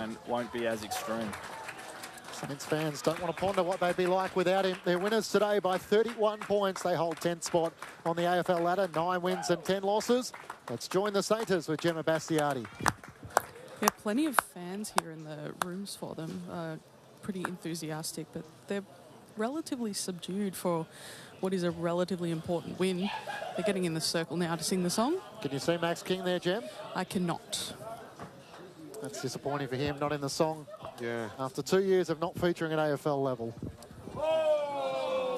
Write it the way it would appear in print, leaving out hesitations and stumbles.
and won't be as extreme. Saints fans don't want to ponder what they'd be like without him. They're winners today by 31 points. They hold 10th spot on the AFL ladder, 9 wins and 10 losses. Let's join the Saints with Gemma Bastiati. Yeah, plenty of fans here in the rooms for them. Pretty enthusiastic, but they're relatively subdued for what is a relatively important win. They're getting in the circle now to sing the song. Can you see Max King there, Gem? I cannot. That's disappointing for him, not in the song. Yeah. After 2 years of not featuring at AFL level.